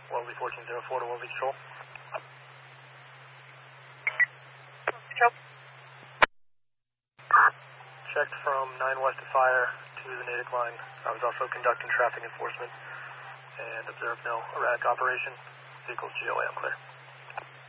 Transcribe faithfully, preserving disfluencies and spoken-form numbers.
Wellesley fourteen oh four to Wellesley Control. Control. Checked from nine west of fire to the Natick line. I was also conducting traffic enforcement and observed no erratic operation. Vehicles G O A, I'm clear.